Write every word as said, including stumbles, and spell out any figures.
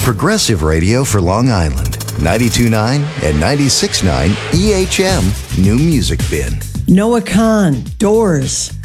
progressive radio for Long Island. ninety-two point nine and ninety-six point nine E H M New Music Bin. Noah Kahn, Doors.